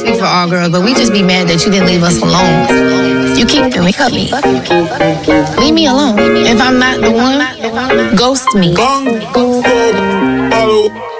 speak for all girls, but we just be mad that you didn't leave us alone. You keep me, cut me. Leave me alone. If I'm not the one, ghost me.